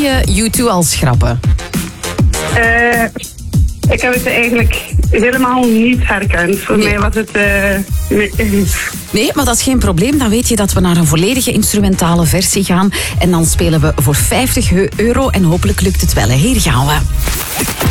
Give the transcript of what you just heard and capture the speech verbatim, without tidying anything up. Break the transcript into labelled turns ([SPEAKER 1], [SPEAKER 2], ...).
[SPEAKER 1] je U twee al schrappen?
[SPEAKER 2] Uh, ik heb het eigenlijk helemaal niet herkend. Voor nee. mij was het... Uh, nee.
[SPEAKER 1] nee, maar dat is geen probleem. Dan weet je dat we naar een volledige instrumentale versie gaan. En dan spelen we voor vijftig euro. En hopelijk lukt het wel. Hier gaan we.